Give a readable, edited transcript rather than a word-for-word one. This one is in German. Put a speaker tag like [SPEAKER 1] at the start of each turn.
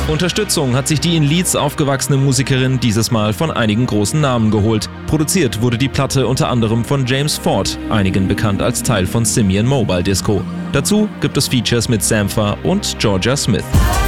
[SPEAKER 1] Unterstützung hat sich die in Leeds aufgewachsene Musikerin dieses Mal von einigen großen Namen geholt. Produziert wurde die Platte unter anderem von James Ford, einigen bekannt als Teil von Simian Mobile Disco. Dazu gibt es Features mit Sampha und Georgia Smith.